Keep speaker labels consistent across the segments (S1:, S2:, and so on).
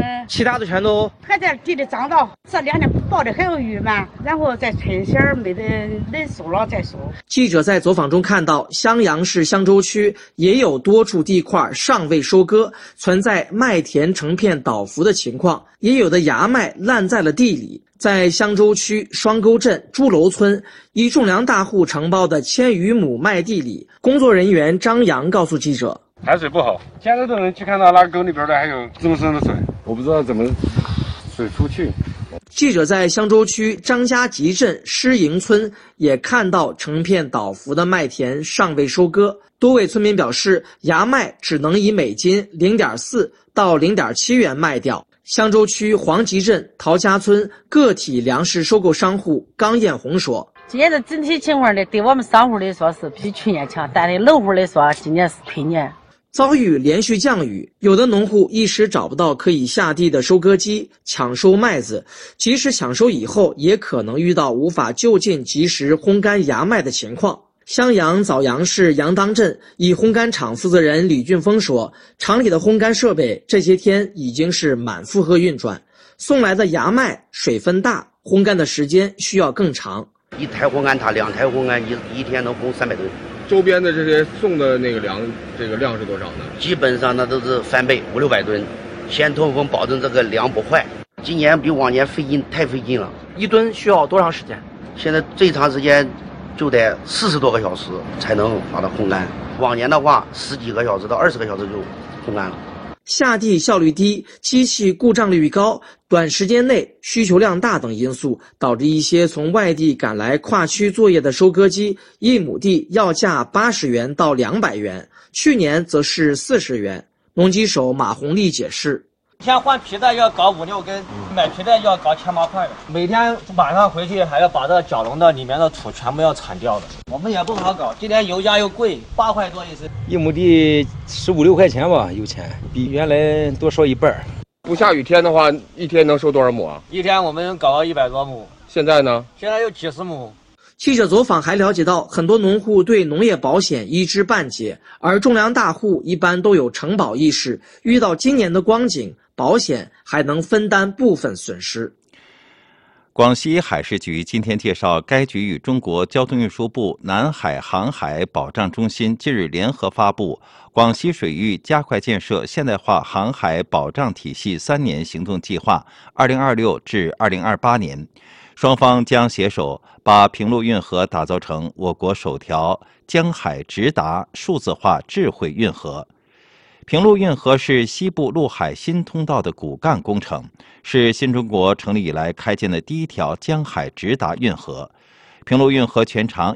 S1: 其他的全都
S2: 还在地里长到，这2年抱的很有郁闷，然后在春闲没得人收了再收。
S1: 记者在走访中看到，襄阳市襄州区也有多处地块尚未收割，存在麦田成片倒伏的情况，也有的芽麦烂在了地里。在襄州区双沟镇朱楼村一种粮大户承包的1000余亩麦地里，工作人员张阳告诉记者，
S3: 排水不好，现在都能去看到那个沟里边的还有这么深的水，我不知道怎么水出去。
S1: 记者在襄州区张家集镇施营村也看到成片倒伏的麦田尚未收割，多位村民表示，芽麦只能以每斤0.4到0.7元卖掉。襄州区黄集镇陶家村个体粮食收购商户刚艳红说，
S2: 今年的整体情况呢，对我们商户来说是比去年强，但对农户来说，今年是退年。
S1: 遭遇连续降雨，有的农户一时找不到可以下地的收割机抢收麦子，即使抢收以后，也可能遇到无法就近及时烘干芽麦的情况。襄阳枣阳市杨当镇一烘干厂负责人李俊峰说，厂里的烘干设备这些天已经是满负荷运转，送来的芽麦水分大，烘干的时间需要更长。
S4: 1台烘干塔2台烘干机，一天能烘300吨。
S3: 周边的这些送的那个粮，这个量是多少呢？
S4: 基本上那都是翻倍，500-600吨。先通风，保证这个粮不坏。今年比往年太费劲了。
S1: 1吨需要多长时间？
S4: 现在最长时间就得40多个小时才能把它烘干，往年的话10几个小时到20个小时就烘干了。
S1: 下地效率低、机器故障率高、短时间内需求量大等因素，导致一些从外地赶来跨区作业的收割机，1亩地要价80元到200元，去年则是40元。农机手马红丽解释，
S5: 一天换皮带要搞5-6根，买皮带要搞千把块的，每天晚上回去还要把这角笼的里面的土全部要铲掉的。我们也不好搞，今年油价又贵，8块多一升
S6: ，1亩地15-16块钱吧，有钱，比原来多烧1半。
S3: 不下雨天的话，一天能收多少亩啊？
S5: 一天我们搞到100多亩。
S3: 现在呢？
S5: 现在有几十亩。
S1: 记者走访还了解到，很多农户对农业保险一知半解，而种粮大户一般都有承保意识，遇到今年的光景，保险还能分担部分损失。
S7: 广西海事局今天介绍，该局与中国交通运输部南海航海保障中心近日联合发布《广西水域加快建设现代化航海保障体系3年行动计划 （2026 至2028年），双方将携手把平陆运河打造成我国首条江海直达数字化智慧运河。平陆运河是西部陆海新通道的骨干工程，是新中国成立以来开建的第一条江海直达运河。平陆运河全长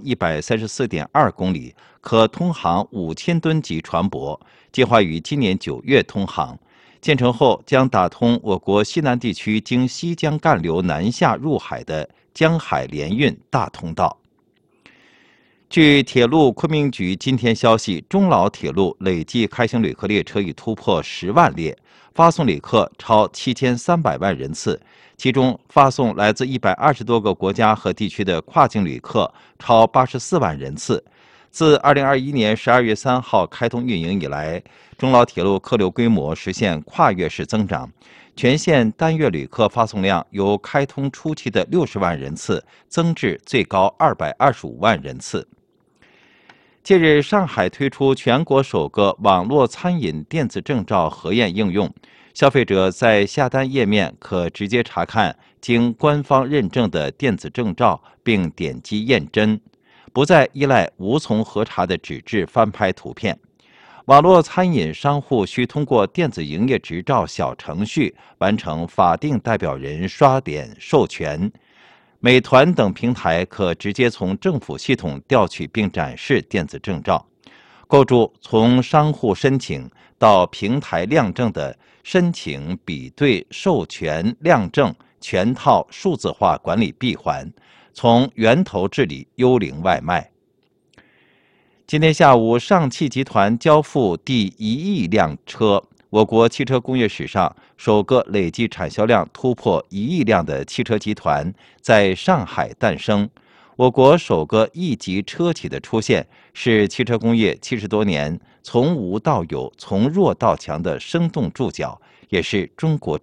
S7: 134.2公里，可通航5000吨级船舶，计划于今年9月通航。建成后将打通我国西南地区经西江干流南下入海的江海联运大通道。据铁路昆明局今天消息，中老铁路累计开行旅客列车已突破10万列，发送旅客超7300万人次，其中发送来自120多个国家和地区的跨境旅客超84万人次。自2021年12月3号开通运营以来，中老铁路客流规模实现跨越式增长，全线单月旅客发送量由开通初期的60万人次增至最高225万人次。近日，上海推出全国首个网络餐饮电子证照核验应用，消费者在下单页面可直接查看经官方认证的电子证照，并点击验真，不再依赖无从核查的纸质翻拍图片。网络餐饮商户需通过电子营业执照小程序完成法定代表人刷点授权。美团等平台可直接从政府系统调取并展示电子证照，构筑从商户申请到平台亮证的申请、比对、授权、亮证全套数字化管理闭环，从源头治理幽灵外卖。今天下午，上汽集团交付第1亿辆车，我国汽车工业史上首个累计产销量突破1亿辆的汽车集团在上海诞生。我国首个1级车企的出现，是汽车工业70多年从无到有、从弱到强的生动注脚，也是中国